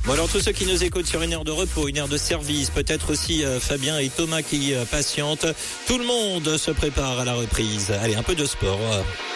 Bon alors tous ceux qui nous écoutent sur une heure de repos, une heure de service, peut-être aussi Fabien et Thomas qui patientent, tout le monde se prépare à la reprise. Allez, un peu de sport.